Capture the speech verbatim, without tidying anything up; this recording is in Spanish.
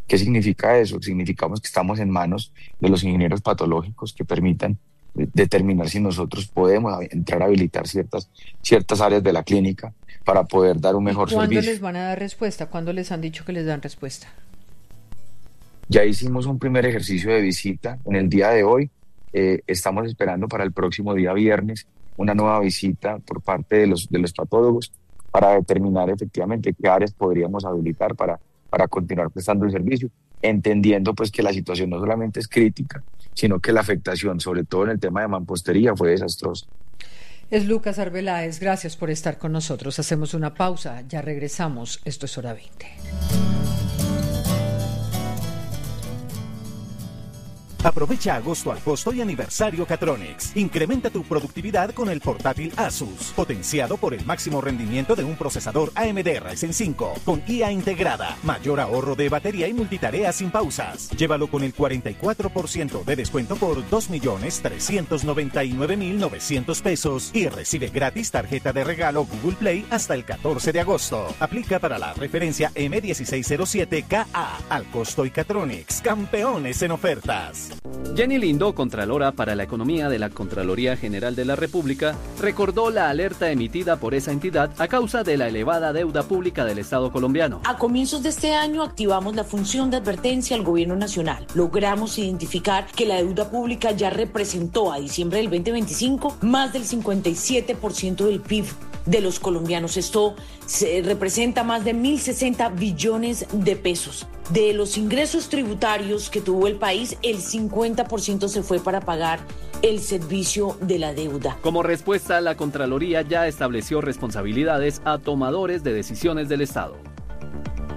¿Qué significa eso? Significamos que estamos en manos de los ingenieros patológicos que permitan determinar si nosotros podemos entrar a habilitar ciertas, ciertas áreas de la clínica para poder dar un ¿Y mejor cuándo servicio. les van a dar respuesta? ¿Cuándo les han dicho que les dan respuesta? Ya hicimos un primer ejercicio de visita en el día de hoy. Eh, estamos esperando para el próximo día viernes una nueva visita por parte de los, de los patólogos para determinar efectivamente qué áreas podríamos habilitar para, para continuar prestando el servicio, entendiendo pues que la situación no solamente es crítica, sino que la afectación, sobre todo en el tema de mampostería, fue desastrosa. Es Lucas Arbeláez, gracias por estar con nosotros. Hacemos una pausa, ya regresamos. Esto es Hora veinte. Aprovecha agosto al costo y aniversario Catronics. Incrementa tu productividad con el portátil Asus, potenciado por el máximo rendimiento de un procesador A M D Ryzen cinco, con I A integrada, mayor ahorro de batería y multitarea sin pausas. Llévalo con el cuarenta y cuatro por ciento de descuento por dos millones trescientos noventa y nueve mil novecientos pesos y recibe gratis tarjeta de regalo Google Play hasta el catorce de agosto. Aplica para la referencia M dieciséis cero siete K A. Al costo y Catronics, campeones en ofertas. Jenny Lindo, Contralora para la Economía de la Contraloría General de la República, recordó la alerta emitida por esa entidad a causa de la elevada deuda pública del Estado colombiano. A comienzos de este año activamos la función de advertencia al Gobierno Nacional. Logramos identificar que la deuda pública ya representó a diciembre del veinte veinticinco más del cincuenta y siete por ciento del P I B de los colombianos. Esto se representa más de mil sesenta billones de pesos. De los ingresos tributarios que tuvo el país, el cincuenta por ciento se fue para pagar el servicio de la deuda. Como respuesta, la Contraloría ya estableció responsabilidades a tomadores de decisiones del Estado.